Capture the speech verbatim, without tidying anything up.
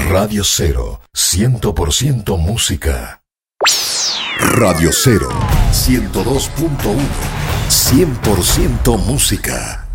Radio Cero, cien por ciento música. Radio Cero, ciento dos punto uno, cien por ciento música.